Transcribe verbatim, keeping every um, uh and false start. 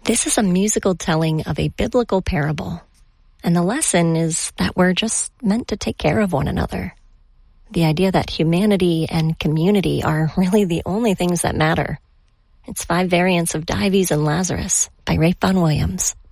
This is a musical telling of a biblical parable, and the lesson is that we're just meant to take care of one another. The idea that humanity and community are really the only things that matter. It's Five Variants of Dives and Lazarus by Rafe Vaughan Williams.